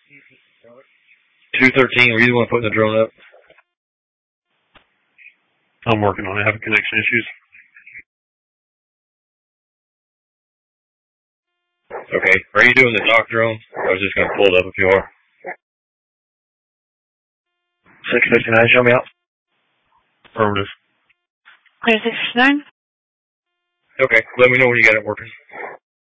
213, were you the one putting the drone up? I'm working on it, having connection issues. Okay, are you doing the dock drone? I was just going to pull it up if you are. 659, show me out. Affirmative. Clear 659. Okay, let me know when you got it working.